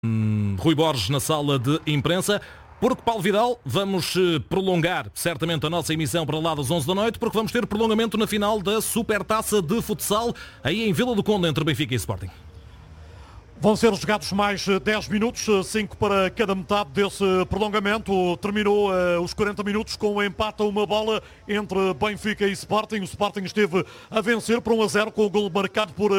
Rui Borges na sala de imprensa. Porque, Paulo Vidal, vamos prolongar certamente a nossa emissão para lá das 11 da noite, porque vamos ter prolongamento na final da Supertaça de Futsal, aí em Vila do Conde, entre Benfica e Sporting. Vão ser jogados mais 10 minutos, 5 para cada metade desse prolongamento. Terminou os 40 minutos com um empate a uma bola entre Benfica e Sporting. O Sporting esteve a vencer por 1-0 com o gol marcado por...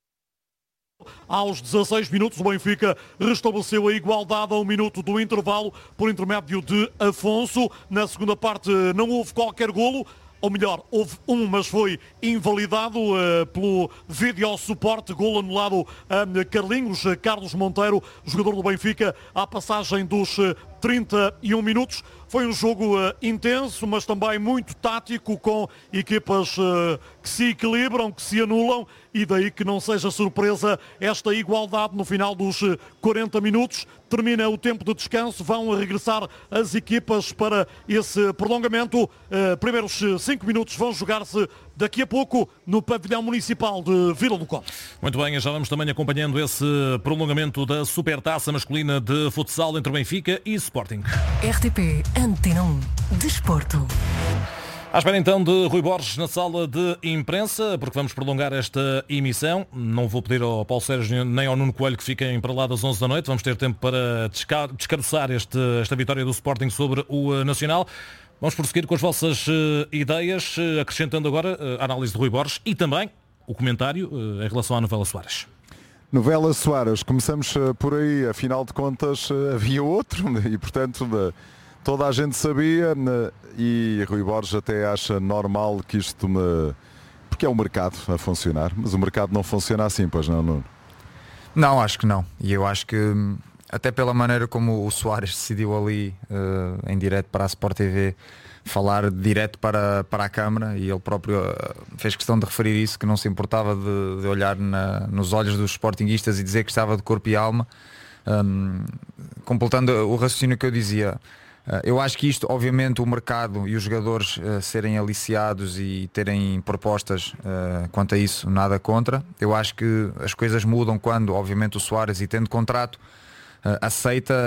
Aos 16 minutos o Benfica restabeleceu a igualdade a 1 minuto do intervalo por intermédio de Afonso. Na segunda parte não houve qualquer golo. Ou melhor, houve um, mas foi invalidado pelo vídeo suporte, golo anulado a Carlos Monteiro, jogador do Benfica, à passagem dos 31 minutos. Foi um jogo intenso, mas também muito tático, com equipas que se equilibram, que se anulam, e daí que não seja surpresa esta igualdade no final dos 40 minutos. Termina o tempo de descanso, vão regressar as equipas para esse prolongamento. Primeiros 5 minutos vão jogar-se daqui a pouco no pavilhão municipal de Vila do Conde. Muito bem, já vamos também acompanhando esse prolongamento da Supertaça masculina de futsal entre Benfica e Sporting. RTP Antena 1 Desporto. À espera então de Rui Borges na sala de imprensa, porque vamos prolongar esta emissão. Não vou pedir ao Paulo Sérgio nem ao Nuno Coelho que fiquem para lá das 11 da noite. Vamos ter tempo para descaroçar esta vitória do Sporting sobre o Nacional. Vamos prosseguir com as vossas ideias, acrescentando agora a análise de Rui Borges e também o comentário em relação à novela Soares. Novela Soares, começamos por aí, afinal de contas havia outro e portanto toda a gente sabia e Rui Borges até acha normal que isto porque é o mercado a funcionar, mas o mercado não funciona assim, pois não, Nuno? Não, acho que não. E eu acho que até pela maneira como o Soares decidiu ali em direto para a Sport TV falar direto para a Câmara, e ele próprio fez questão de referir isso, que não se importava de olhar nos olhos dos sportinguistas e dizer que estava de corpo e alma, completando o raciocínio que eu dizia. Eu acho que isto, obviamente, o mercado e os jogadores serem aliciados e terem propostas quanto a isso, nada contra. Eu acho que as coisas mudam quando, obviamente, o Soares, e tendo contrato, aceita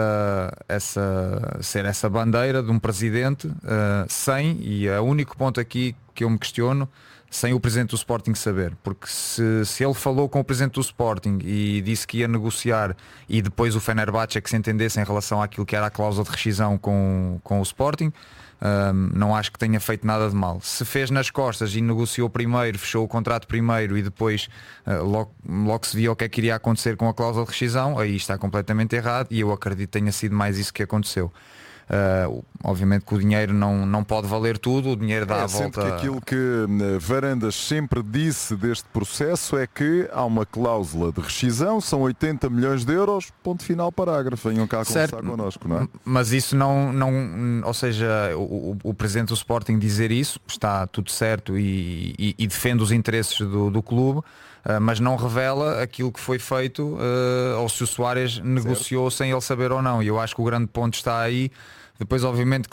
ser essa bandeira de um presidente sem, e é o único ponto aqui que eu me questiono, sem o presidente do Sporting saber, porque se ele falou com o presidente do Sporting e disse que ia negociar, e depois o Fenerbahçe é que se entendesse em relação àquilo que era a cláusula de rescisão com o Sporting, não acho que tenha feito nada de mal. Se fez nas costas e negociou primeiro, fechou o contrato primeiro e depois logo se via o que é que iria acontecer com a cláusula de rescisão, aí está completamente errado, e eu acredito que tenha sido mais isso que aconteceu. Obviamente que o dinheiro não pode valer tudo, o dinheiro dá a volta. Que aquilo que Varandas sempre disse deste processo é que há uma cláusula de rescisão, são 80 milhões de euros, ponto final, parágrafo. Venham cá conversar connosco, não é? Mas isso não ou seja, o presidente do Sporting dizer isso, está tudo certo e defende os interesses do clube, mas não revela aquilo que foi feito ou se o Soares negociou sem ele saber ou não. E eu acho que o grande ponto está aí. Depois, obviamente,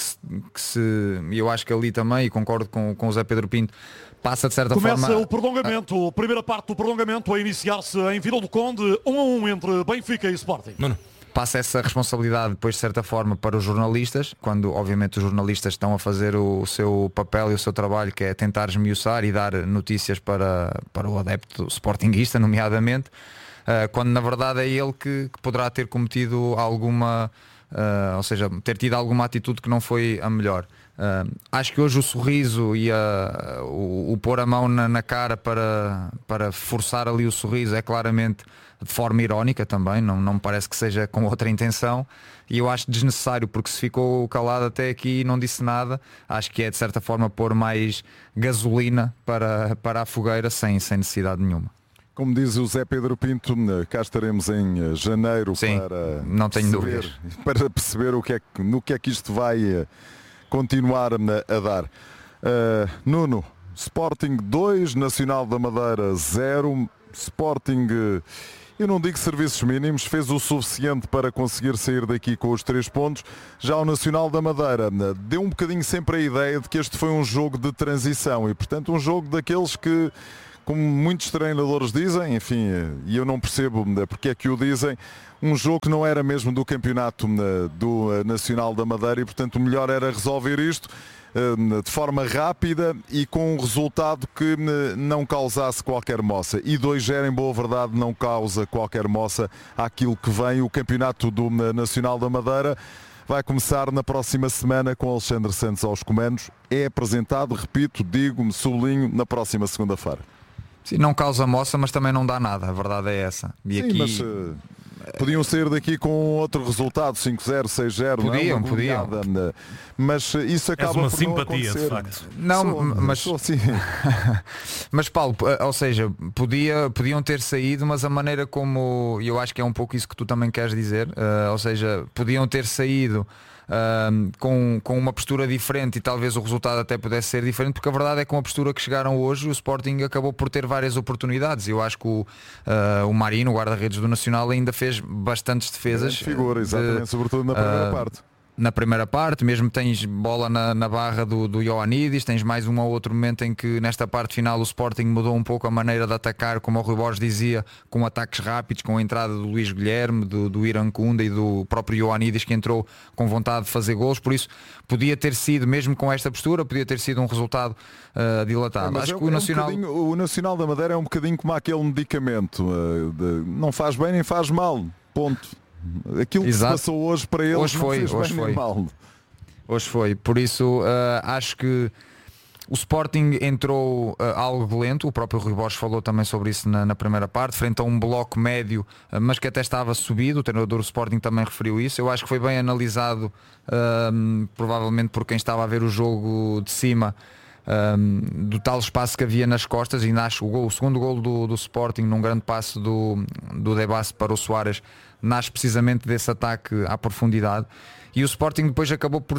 eu acho que ali também, e concordo com o Zé Pedro Pinto, passa de certa forma... Começa o prolongamento, a primeira parte do prolongamento a iniciar-se em Vila do Conde, 1-1 entre Benfica e Sporting. Nuno. Passa essa responsabilidade depois, de certa forma, para os jornalistas, quando obviamente os jornalistas estão a fazer o seu papel e o seu trabalho, que é tentar esmiuçar e dar notícias para o adepto sportinguista, nomeadamente, quando na verdade é ele que poderá ter cometido alguma... ou seja, ter tido alguma atitude que não foi a melhor. Acho que hoje o sorriso e o pôr a mão na cara para forçar ali o sorriso é claramente de forma irónica também, não me parece que seja com outra intenção, e eu acho desnecessário, porque se ficou calado até aqui e não disse nada, acho que é de certa forma pôr mais gasolina para a fogueira sem necessidade nenhuma. Como diz o Zé Pedro Pinto, cá estaremos em janeiro. Sim, não tenho dúvidas, para perceber no que é que isto vai continuar a dar. Nuno, Sporting 2, Nacional da Madeira 0, Sporting, eu não digo serviços mínimos, fez o suficiente para conseguir sair daqui com os 3 pontos. Já o Nacional da Madeira deu um bocadinho sempre a ideia de que este foi um jogo de transição e, portanto, um jogo daqueles que como muitos treinadores dizem, enfim, e eu não percebo porque é que o dizem, um jogo que não era mesmo do campeonato do Nacional da Madeira e, portanto, o melhor era resolver isto de forma rápida e com um resultado que não causasse qualquer moça. E 2-0, em boa verdade, não causa qualquer moça àquilo que vem. O campeonato do Nacional da Madeira vai começar na próxima semana com Alexandre Santos aos comandos. É apresentado, repito, digo-me, sublinho, na próxima segunda-feira. Sim, não causa moça, mas também não dá nada, a verdade é essa. E sim, aqui... mas podiam sair daqui com outro resultado, 5-0, 6-0, podiam. Mas isso acaba uma por simpatia, não de facto. Não, sou assim. Mas Paulo, ou seja, podiam ter saído, mas a maneira como, e eu acho que é um pouco isso que tu também queres dizer, ou seja, podiam ter saído com uma postura diferente e talvez o resultado até pudesse ser diferente, porque a verdade é que com a postura que chegaram hoje o Sporting acabou por ter várias oportunidades. Eu acho que o Marino, o guarda-redes do Nacional, ainda fez bastantes defesas. Figura, exatamente, sobretudo na primeira parte. Na primeira parte, mesmo tens bola na barra do Ioannidis, tens mais um ou outro momento em que nesta parte final o Sporting mudou um pouco a maneira de atacar, como o Rui Borges dizia, com ataques rápidos, com a entrada do Luís Guilherme, do Irancunda e do próprio Ioannidis, que entrou com vontade de fazer golos. Por isso podia ter sido, mesmo com esta postura, podia ter sido um resultado dilatado. Acho que o Nacional da Madeira é um bocadinho como aquele medicamento, não faz bem nem faz mal, ponto. Aquilo que se passou hoje para eles hoje foi. Mal. Hoje foi, por isso acho que o Sporting entrou algo lento. O próprio Rui Borges falou também sobre isso na primeira parte, frente a um bloco médio, mas que até estava subido. O treinador do Sporting também referiu isso. Eu acho que foi bem analisado, provavelmente por quem estava a ver o jogo de cima, do tal espaço que havia nas costas. E nasce o segundo gol do Sporting, num grande passo do Debasse para o Soares, nasce precisamente desse ataque à profundidade. E o Sporting depois acabou por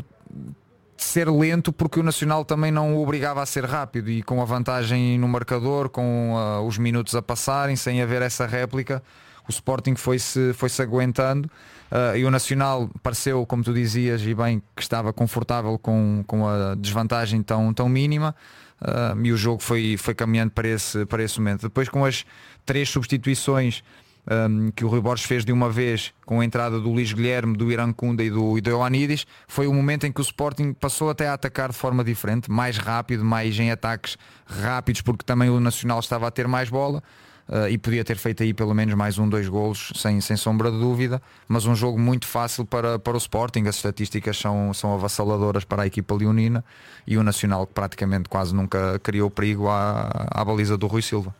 ser lento, porque o Nacional também não o obrigava a ser rápido, e com a vantagem no marcador, com os minutos a passarem, sem haver essa réplica, o Sporting foi-se aguentando, e o Nacional pareceu, como tu dizias e bem, que estava confortável com a desvantagem tão mínima, e o jogo foi caminhando para esse momento. Depois, com as 3 substituições que o Rui Borges fez de uma vez, com a entrada do Luís Guilherme, do Irancunda e do Ioannidis, foi o momento em que o Sporting passou até a atacar de forma diferente, mais rápido, mais em ataques rápidos, porque também o Nacional estava a ter mais bola, e podia ter feito aí pelo menos mais 2 golos, sem sombra de dúvida. Mas um jogo muito fácil para o Sporting. As estatísticas são avassaladoras para a equipa leonina, e o Nacional que praticamente quase nunca criou perigo à baliza do Rui Silva.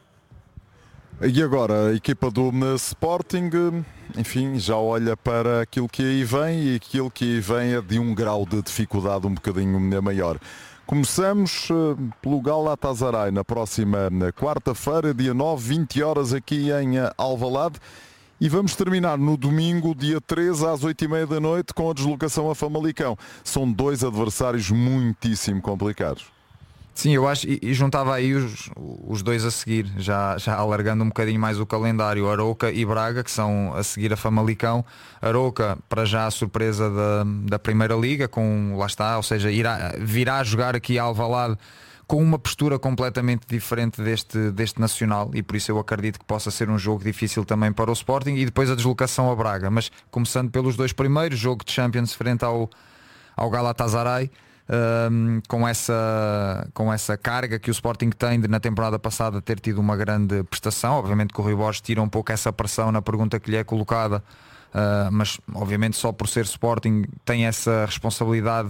E agora a equipa do Sporting, enfim, já olha para aquilo que aí vem, e aquilo que aí vem é de um grau de dificuldade um bocadinho maior. Começamos pelo Galatasaray na próxima quarta-feira, dia 9, 20 horas aqui em Alvalade, e vamos terminar no domingo, dia 13, às 8h30 da noite, com a deslocação a Famalicão. São 2 adversários muitíssimo complicados. Sim, eu acho, e juntava aí os 2 a seguir, já alargando um bocadinho mais o calendário, Arouca e Braga, que são a seguir a Famalicão. Arouca, para já a surpresa da Primeira Liga, lá está, ou seja, virá jogar aqui a Alvalade com uma postura completamente diferente deste Nacional, e por isso eu acredito que possa ser um jogo difícil também para o Sporting. E depois a deslocação a Braga, mas começando pelos 2 primeiros, jogo de Champions frente ao Galatasaray. Com essa carga que o Sporting tem de, na temporada passada, ter tido uma grande prestação. Obviamente que o Rui Borges tira um pouco essa pressão na pergunta que lhe é colocada, mas obviamente só por ser Sporting tem essa responsabilidade,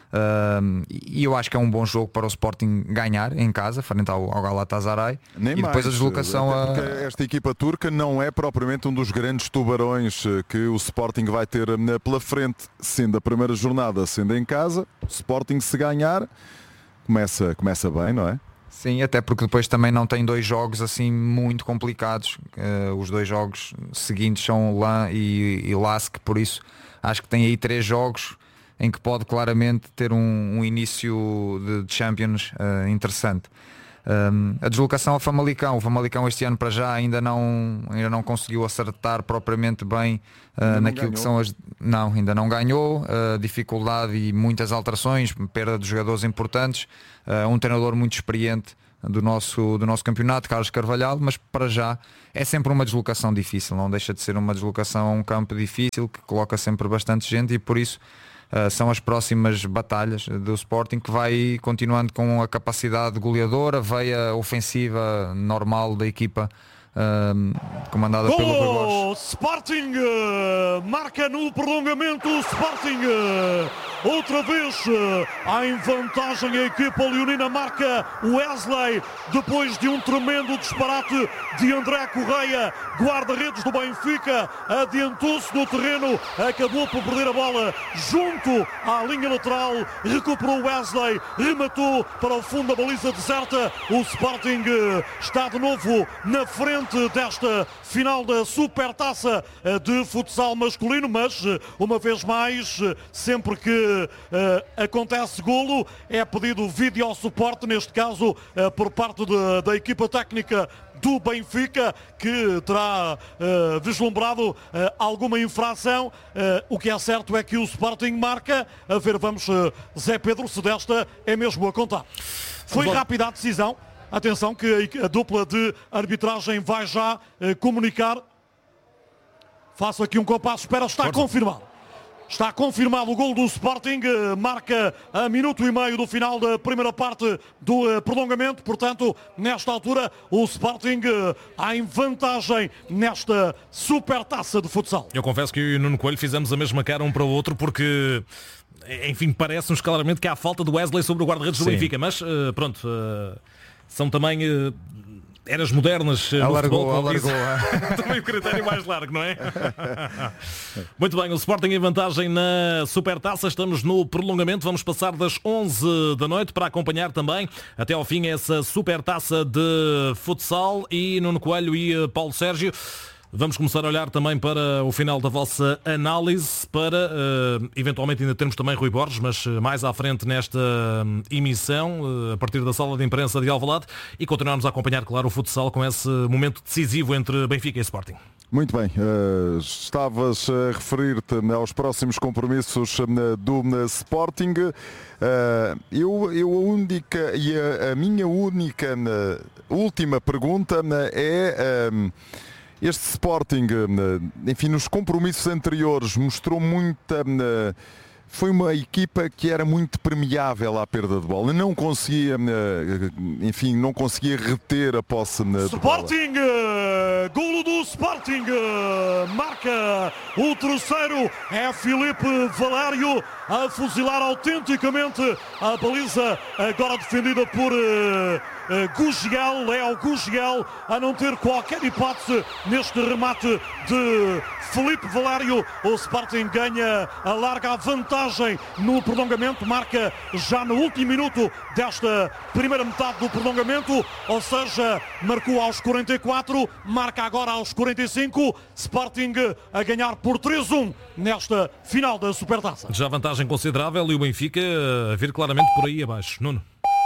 e eu acho que é um bom jogo para o Sporting ganhar em casa, frente ao Galatasaray. Nem e depois mais, a deslocação porque esta equipa turca não é propriamente um dos grandes tubarões que o Sporting vai ter pela frente, sendo a primeira jornada, sendo em casa. O Sporting, se ganhar, começa bem, não é? Sim, até porque depois também não tem 2 jogos assim muito complicados. Os 2 jogos seguintes são Lan e Lask, por isso acho que tem aí 3 jogos em que pode claramente ter um início de Champions interessante. A deslocação a Famalicão. O Famalicão este ano para já ainda não conseguiu acertar propriamente bem naquilo que são as... Não, ainda não ganhou. Dificuldade e muitas alterações, perda de jogadores importantes. Um treinador muito experiente do nosso campeonato, Carlos Carvalhal, mas para já é sempre uma deslocação difícil, não deixa de ser uma deslocação a um campo difícil que coloca sempre bastante gente e por isso são as próximas batalhas do Sporting, que vai continuando com a capacidade goleadora, veia ofensiva normal da equipa comandada pelo Rui Borges. Sporting marca no prolongamento. Sporting outra vez em vantagem a equipa leonina, marca Wesley depois de um tremendo disparate de André Correia, guarda-redes do Benfica, adiantou-se no terreno, acabou por perder a bola junto à linha lateral, recuperou Wesley, rematou para o fundo da baliza deserta. O Sporting está de novo na frente desta final da Supertaça de futsal masculino, mas uma vez mais, sempre que acontece golo, é pedido vídeo suporte, neste caso por parte da equipa técnica do Benfica, que terá vislumbrado alguma infração. O que é certo é que o Sporting marca. A ver, vamos, Zé Pedro, se desta é mesmo a contar. Foi rápida a decisão. Atenção que a dupla de arbitragem vai já comunicar. Faço aqui um compasso, espera, está confirmado. Está confirmado o gol do Sporting, marca a minuto e meio do final da primeira parte do prolongamento. Portanto, nesta altura, o Sporting em vantagem nesta Supertaça de futsal. Eu confesso que eu e o Nuno Coelho fizemos a mesma cara um para o outro, porque, enfim, parece-nos claramente que há falta do Wesley sobre o guarda-redes do Benfica, mas pronto, são também eras modernas no futebol. Também o critério mais largo, não é? Muito bem, o Sporting em vantagem na Supertaça. Estamos no prolongamento. Vamos passar das 11 da noite para acompanhar também até ao fim essa Supertaça de futsal. E Nuno Coelho e Paulo Sérgio, vamos começar a olhar também para o final da vossa análise, para eventualmente ainda termos também Rui Borges, mas mais à frente nesta emissão, a partir da sala de imprensa de Alvalade, e continuarmos a acompanhar, claro, o futsal com esse momento decisivo entre Benfica e Sporting. Muito bem, estavas a referir-te aos próximos compromissos do Sporting. A minha única última pergunta é... Este Sporting, enfim, nos compromissos anteriores mostrou muita... Foi uma equipa que era muito permeável à perda de bola. Não conseguia, enfim, não conseguia reter a posse de bola. Sporting, golo do Sporting, marca o terceiro, é Filipe Valério a fuzilar autenticamente a baliza, agora defendida por Gugiel, Léo Gugiel, a não ter qualquer hipótese neste remate de Filipe Valério. O Sporting ganha a larga vantagem no prolongamento, marca já no último minuto desta primeira metade do prolongamento, ou seja, marcou aos 44, marca agora aos 45, Sporting a ganhar por 3-1 nesta final da Supertaça. Já vantagem considerável e o Benfica a vir claramente por aí abaixo. Nuno.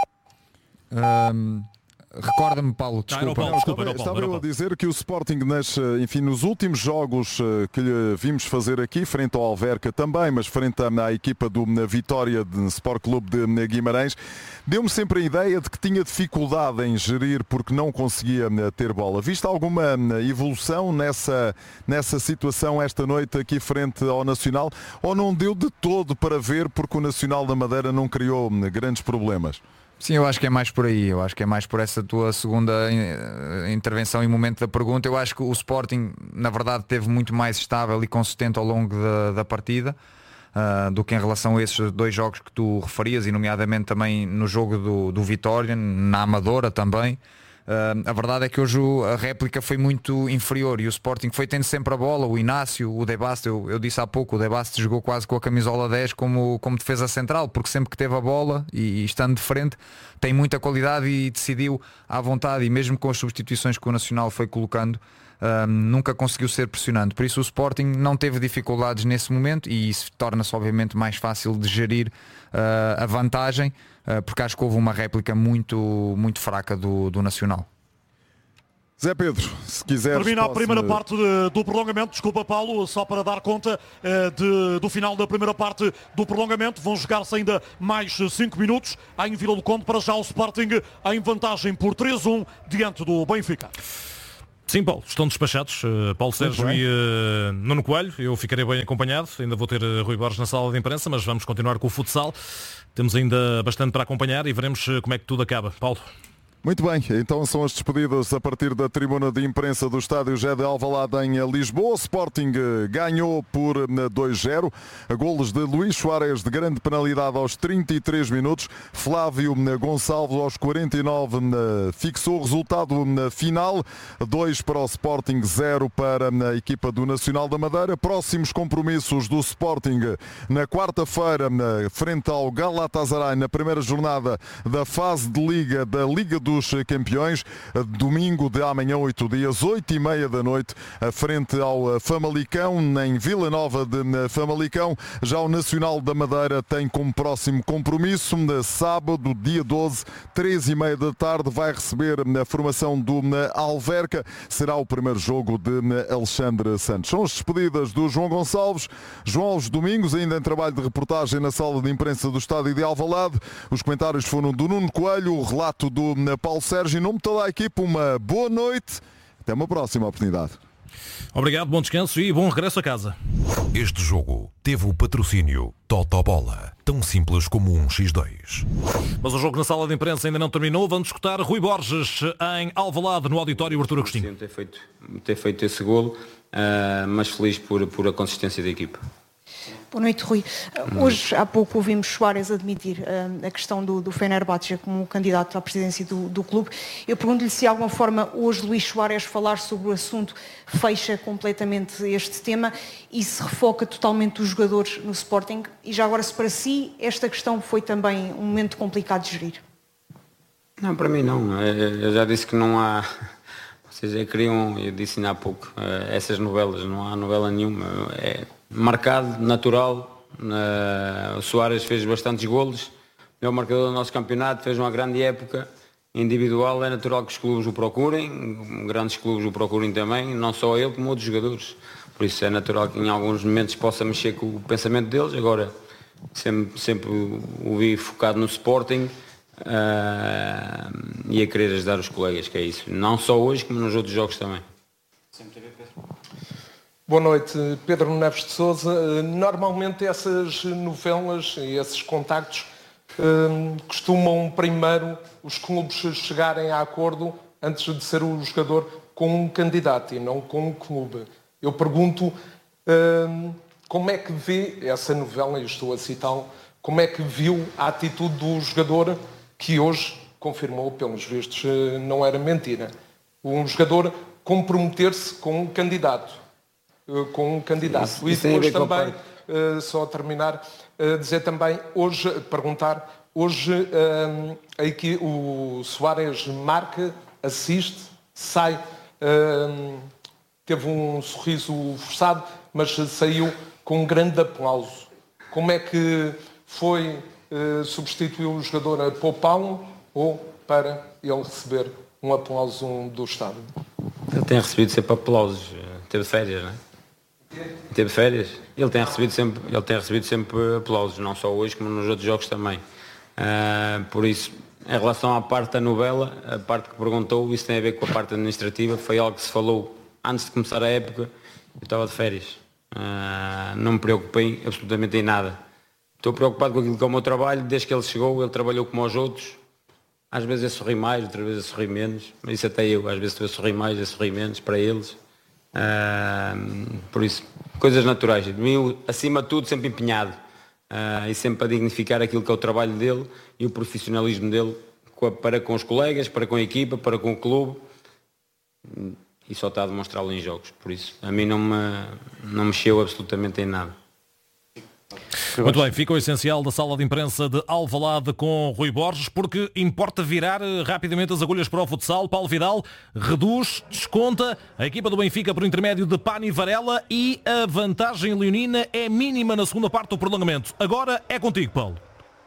Recorda-me, Paulo, desculpa. Estava eu a dizer que o Sporting, nos últimos jogos que lhe vimos fazer aqui, frente ao Alverca também, mas frente à equipa do Vitória de Sport Clube de Guimarães, deu-me sempre a ideia de que tinha dificuldade em gerir porque não conseguia ter bola. Viste alguma evolução nessa situação esta noite aqui frente ao Nacional, ou não deu de todo para ver porque o Nacional da Madeira não criou grandes problemas? Sim, eu acho que é mais por aí. Eu acho que é mais por essa tua segunda intervenção e momento da pergunta. Eu acho que o Sporting, na verdade, esteve muito mais estável e consistente ao longo da partida do que em relação a esses dois jogos que tu referias, e nomeadamente também no jogo do Vitória, na Amadora também. A verdade é que hoje a réplica foi muito inferior e o Sporting foi tendo sempre a bola. O Inácio, o De Bast, eu disse há pouco, o De Bast jogou quase com a camisola 10 como defesa central, porque sempre que teve a bola e estando de frente tem muita qualidade e decidiu à vontade, e mesmo com as substituições que o Nacional foi colocando, nunca conseguiu ser pressionante. Por isso o Sporting não teve dificuldades nesse momento, e isso torna-se obviamente mais fácil de gerir a vantagem, porque acho que houve uma réplica muito, muito fraca do Nacional. Zé Pedro, se quiseres... Termina a primeira parte do prolongamento. Desculpa, Paulo, só para dar conta do final da primeira parte do prolongamento. Vão jogar-se ainda mais 5 minutos. Em Vila do Conde, para já o Sporting em vantagem por 3-1 diante do Benfica. Sim, Paulo, estão despachados. Paulo Sérgio e Nuno Coelho. Eu ficarei bem acompanhado. Ainda vou ter Rui Borges na sala de imprensa, mas vamos continuar com o futsal. Temos ainda bastante para acompanhar e veremos como é que tudo acaba. Paulo. Muito bem, então são as despedidas a partir da tribuna de imprensa do estádio Gé de Alvalade em Lisboa. O Sporting ganhou por 2-0, golos de Luís Soares de grande penalidade aos 33 minutos, Flávio Gonçalves aos 49 fixou o resultado final, 2 para o Sporting, 0 para a equipa do Nacional da Madeira. Próximos compromissos do Sporting na quarta-feira frente ao Galatasaray na primeira jornada da fase de Liga da Liga dos Campeões, domingo de amanhã, 8 dias, 8h30 da noite, frente ao Famalicão, em Vila Nova de Famalicão. Já o Nacional da Madeira tem como próximo compromisso, sábado, dia 12, 3h30 da tarde, vai receber a formação do Alverca. Será o primeiro jogo de Alexandre Santos. São as despedidas do João Gonçalves. João aos domingos, ainda em trabalho de reportagem na sala de imprensa do estádio de Alvalade. Os comentários foram do Nuno Coelho, o relato do Paulo Sérgio. Em nome de toda a equipe, uma boa noite. Até uma próxima oportunidade. Obrigado, bom descanso e bom regresso a casa. Este jogo teve o patrocínio Totobola, tão simples como um X2. Mas o jogo na sala de imprensa ainda não terminou. Vamos escutar Rui Borges em Alvalade, no auditório Artur Agostinho. Ter feito esse golo, mas feliz por a consistência da equipa. Boa noite, Rui. Hoje, há pouco, ouvimos Soares admitir a questão do Fenerbahçe como candidato à presidência do clube. Eu pergunto-lhe se, de alguma forma, hoje Luís Soares falar sobre o assunto fecha completamente este tema e se refoca totalmente os jogadores no Sporting. E já agora, se para si, esta questão foi também um momento complicado de gerir? Não, para mim não. Eu já disse que não há... Vocês já queriam, eu disse ainda há pouco, essas novelas, não há novela nenhuma. É marcado, natural. O Soares fez bastantes golos, é o marcador do nosso campeonato, fez uma grande época individual. É natural que os clubes o procurem, grandes clubes o procurem também, não só ele como outros jogadores. Por isso é natural que em alguns momentos possa mexer com o pensamento deles. Agora, sempre o vi focado no Sporting. E a querer ajudar os colegas, que é isso, não só hoje como nos outros jogos também. Boa noite, Pedro Neves de Sousa. Normalmente essas novelas e esses contactos costumam primeiro os clubes chegarem a acordo antes de ser o jogador com um candidato e não com um clube. Eu pergunto como é que vê essa novela, e estou a citá-lo, como é que viu a atitude do jogador que hoje confirmou, pelos vistos, não era mentira. Um jogador comprometer-se com um candidato. Isso e depois também, só a terminar, dizer também, perguntar, hoje o Soares marca, assiste, sai, teve um sorriso forçado, mas saiu com um grande aplauso. Como é que foi... substituiu o jogador a poupá-lo ou para ele receber um aplauso do estádio? Ele tem recebido sempre aplausos. Teve férias, não é? Teve férias. Ele tem recebido sempre aplausos, não só hoje como nos outros jogos também. Por isso, em relação à parte da novela, a parte que perguntou, isso tem a ver com a parte administrativa. Foi algo que se falou antes de começar a época. Eu estava de férias. Não me preocupei absolutamente em nada. Estou preocupado com aquilo que é o meu trabalho. Desde que ele chegou, ele trabalhou como os outros. Às vezes eu sorri mais, outras vezes eu sorri menos. Mas isso até eu. Às vezes estou a sorrir mais, eu sorri menos para eles. Por isso, coisas naturais. Eu, acima de tudo, sempre empenhado. E sempre a dignificar aquilo que é o trabalho dele e o profissionalismo dele para com os colegas, para com a equipa, para com o clube. E só está a demonstrá-lo em jogos. Por isso, a mim não mexeu absolutamente em nada. Muito bem, fica o essencial da sala de imprensa de Alvalade com Rui Borges, porque importa virar rapidamente as agulhas para o futsal. Paulo Vidal reduz, desconta a equipa do Benfica por intermédio de Pani Varela e a vantagem leonina é mínima na segunda parte do prolongamento. Agora é contigo, Paulo.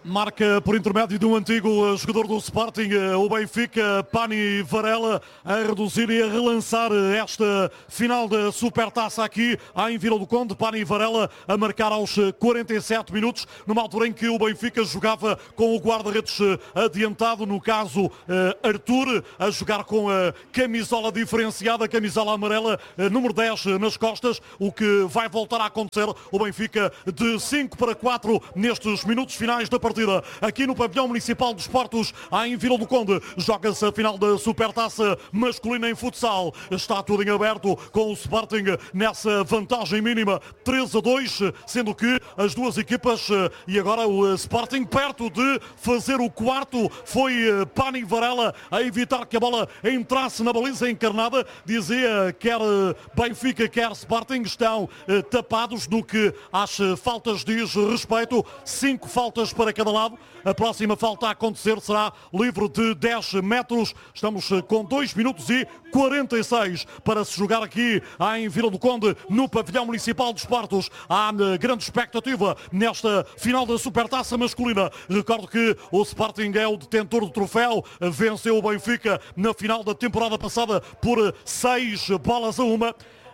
Marca por intermédio de um antigo jogador do Sporting, o Benfica, Pani Varela, a reduzir e a relançar esta final da Supertaça aqui em Vila do Conde. Pani Varela a marcar aos 47 minutos, numa altura em que o Benfica jogava com o guarda-redes adiantado, no caso Arthur, a jogar com a camisola diferenciada, a camisola amarela, número 10 nas costas, o que vai voltar a acontecer. O Benfica de 5-4 nestes minutos finais da partida. Aqui no pavilhão municipal dos Portos, em Vila do Conde, joga-se a final da Supertaça masculina em futsal. Está tudo em aberto com o Sporting nessa vantagem mínima 3-2, sendo que as duas equipas, e agora o Sporting perto de fazer o quarto, foi Pani Varela a evitar que a bola entrasse na baliza encarnada. Dizia quer Benfica, quer Sporting, estão tapados no que às faltas diz respeito. 5 faltas para cada lado. A próxima falta a acontecer será livre de 10 metros. Estamos com 2 minutos e 46 para se jogar aqui em Vila do Conde, no pavilhão municipal dos Portos. Há grande expectativa nesta final da Supertaça masculina. Recordo que o Sporting é o detentor do troféu, venceu o Benfica na final da temporada passada por 6-1.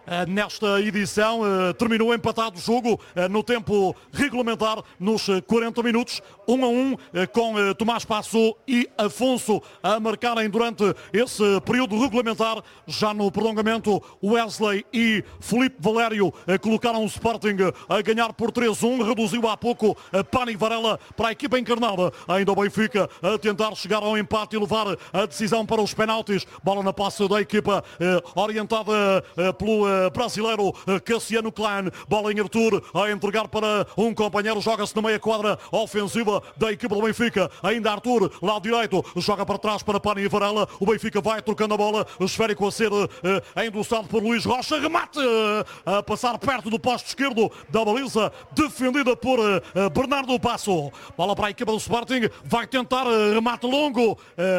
Nesta edição terminou empatado o jogo no tempo regulamentar, nos 40 minutos, 1-1, com Tomás Passou e Afonso a marcarem durante esse período regulamentar. Já no prolongamento, Wesley e Filipe Valério colocaram o Sporting a ganhar por 3-1. Reduziu há pouco a Pani Varela para a equipa encarnada. Ainda o Benfica a tentar chegar ao empate e levar a decisão para os penaltis. Bola na passe da equipa orientada pelo brasileiro Cassiano Klein. Bola em Arthur a entregar para um companheiro. Joga-se na meia quadra ofensiva da equipa do Benfica. Ainda Arthur, lado direito, joga para trás para Pani Varela. O Benfica vai trocando a bola. Esférico a ser endossado por Luís Rocha. Remate a passar perto do posto esquerdo da baliza, defendida por Bernardo Passo. Bola para a equipa do Sporting. Vai tentar remate longo.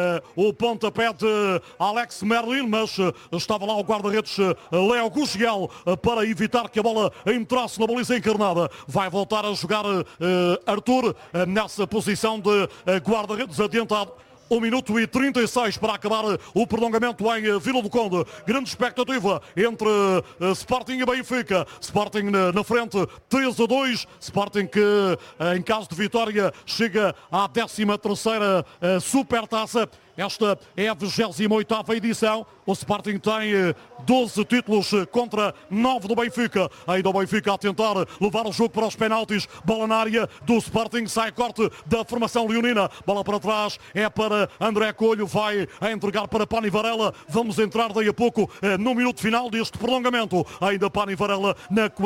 O pontapé de Alex Merlin, mas estava lá o guarda-redes Léo Gugel para evitar que a bola entrasse na baliza encarnada. Vai voltar a jogar Arthur nessa posição de guarda-redes adiantado. 1 minuto e 36 para acabar o prolongamento em Vila do Conde. Grande expectativa entre Sporting e Benfica. Sporting na frente, 3-2. Sporting que, em caso de vitória, chega à 13ª Supertaça. Esta é a 28ª edição. O Sporting tem 12 títulos contra 9 do Benfica. Ainda o Benfica a tentar levar o jogo para os penaltis. Bola na área do Sporting. Sai corte da formação leonina. Bola para trás. É para André Coelho. Vai a entregar para Pani Varela. Vamos entrar daí a pouco no minuto final deste prolongamento. Ainda Pani Varela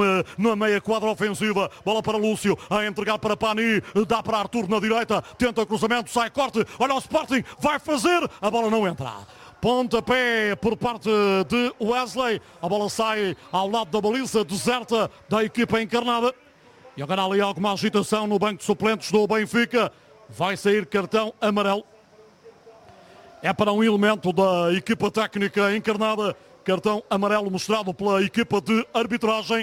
na meia quadra ofensiva. Bola para Lúcio. A entregar para Pani. Dá para Arthur na direita. Tenta cruzamento. Sai corte. Olha o Sporting. Vai fazer. A bola não entra. Pontapé por parte de Wesley. A bola sai ao lado da baliza deserta da equipa encarnada. E agora ali alguma agitação no banco de suplentes do Benfica. Vai sair cartão amarelo. É para um elemento da equipa técnica encarnada. Cartão amarelo mostrado pela equipa de arbitragem.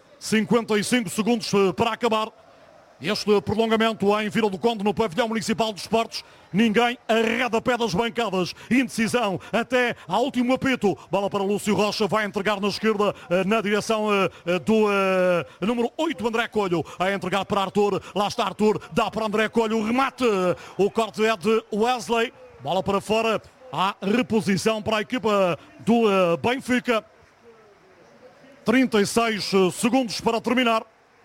55 segundos para acabar este prolongamento em Vila do Conde, no pavilhão municipal dos Portos. Ninguém arreda pé das bancadas. Indecisão até ao último apito. Bola para Lúcio Rocha. Vai entregar na esquerda na direção do número 8, André Coelho. A entregar para Arthur. Lá está Arthur. Dá para André Coelho. Remate. O corte é de Wesley. Bola para fora. Há reposição para a equipa do Benfica. 36 segundos para terminar.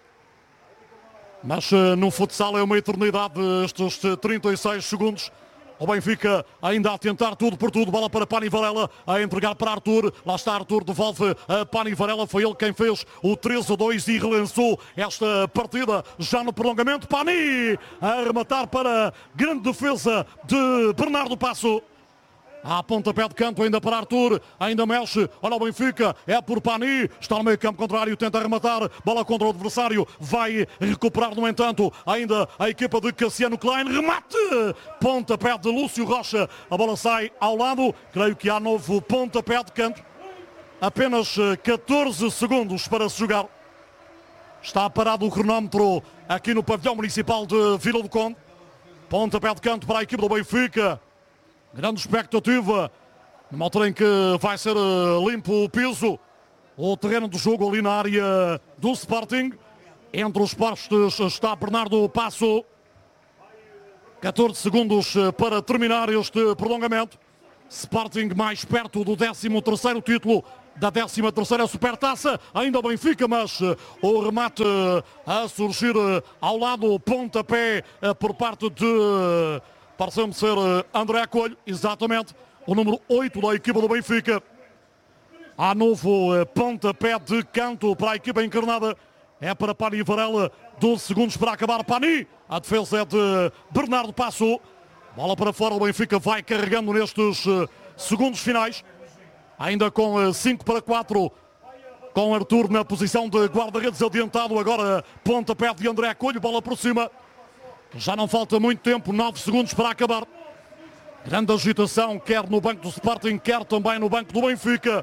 Mas no futsal é uma eternidade estes 36 segundos. O Benfica ainda a tentar tudo por tudo. Bola para Pani Varela, a entregar para Arthur. Lá está Arthur, devolve a Pani Varela. Foi ele quem fez o 3-2 e relançou esta partida já no prolongamento. Pani a rematar para grande defesa de Bernardo Passo. Há pontapé de canto ainda para Arthur, ainda mexe, olha o Benfica, é por Pani, está no meio campo contrário, tenta arrematar, bola contra o adversário, vai recuperar no entanto, ainda a equipa de Cassiano Klein, remate, pontapé de Lúcio Rocha, a bola sai ao lado, creio que há novo pontapé de canto, apenas 14 segundos para se jogar, está parado o cronómetro aqui no pavilhão municipal de Vila do Conde. Pontapé de canto para a equipe do Benfica. Grande expectativa. Numa altura em que vai ser limpo o piso. O terreno do jogo ali na área do Sporting. Entre os postes está Bernardo Passo. 14 segundos para terminar este prolongamento. Sporting mais perto do 13º título da 13ª Supertaça. Ainda o Benfica, mas o remate a surgir ao lado, pontapé por parte de, parece-me ser André Coelho, exatamente, o número 8 da equipa do Benfica. Há novo pontapé de canto para a equipa encarnada. É para Pani Varela, 12 segundos para acabar. Pani, a defesa é de Bernardo Passo. Bola para fora, o Benfica vai carregando nestes segundos finais. Ainda com 5-4, com Arthur na posição de guarda-redes adiantado. Agora pontapé de André Coelho, bola por cima. Já não falta muito tempo, 9 segundos para acabar. Grande agitação, quer no banco do Sporting, quer também no banco do Benfica.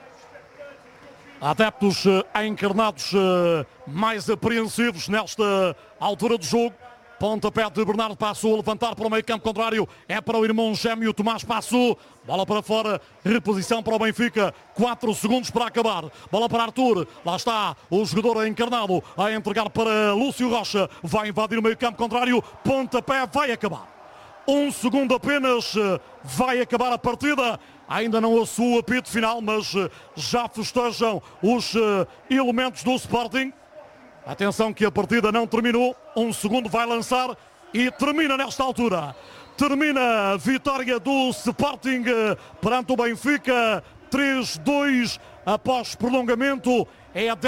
Adeptos encarnados mais apreensivos nesta altura do jogo. Pontapé de Bernardo Passo a levantar para o meio campo contrário. É para o irmão gêmeo Tomás Passo. Bola para fora. Reposição para o Benfica. 4 segundos para acabar. Bola para Arthur. Lá está o jogador encarnado a entregar para Lúcio Rocha. Vai invadir o meio campo contrário. Pontapé vai acabar. 1 segundo apenas. Vai acabar a partida. Ainda não soou o apito final, mas já festejam os elementos do Sporting. Atenção que a partida não terminou. 1 segundo vai lançar e termina nesta altura. Termina a vitória do Sporting perante o Benfica. 3-2 após prolongamento. É a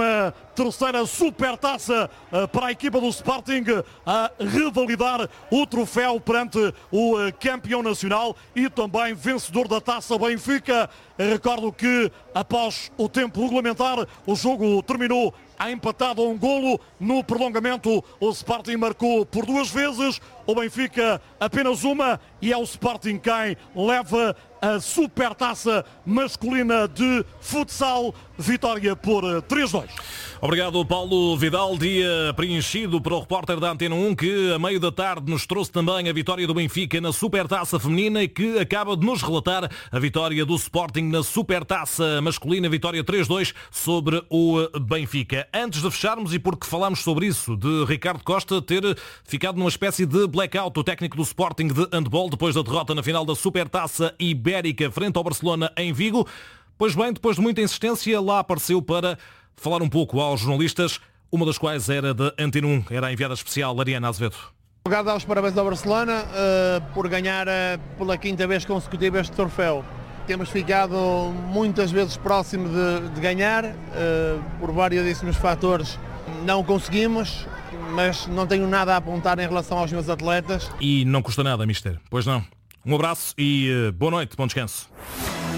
13ª Supertaça para a equipa do Sporting a revalidar o troféu perante o campeão nacional e também vencedor da Taça Benfica. Recordo que após o tempo regulamentar o jogo terminou empatado a 1 golo. No prolongamento o Sporting marcou por 2 vezes, o Benfica apenas uma, e é o Sporting quem leva a Supertaça masculina de futsal. Vitória por 3-2. Obrigado, Paulo Vidal. Dia preenchido para o repórter da Antena 1, que a meio da tarde nos trouxe também a vitória do Benfica na Supertaça feminina e que acaba de nos relatar a vitória do Sporting na Supertaça masculina, vitória 3-2 sobre o Benfica. Antes de fecharmos, e porque falámos sobre isso, de Ricardo Costa ter ficado numa espécie de blackout, o técnico do Sporting de handball, depois da derrota na final da Supertaça Ibérica frente ao Barcelona em Vigo. Pois bem, depois de muita insistência, lá apareceu para falar um pouco aos jornalistas, uma das quais era da Antena 1, era a enviada especial Ariana Azevedo. Em lugar de dar os parabéns ao Barcelona por ganhar pela 5ª vez consecutiva este troféu. Temos ficado muitas vezes próximo de ganhar, por variedíssimos fatores não conseguimos, mas não tenho nada a apontar em relação aos meus atletas. E não custa nada, mister, pois não. Um abraço e boa noite, bom descanso.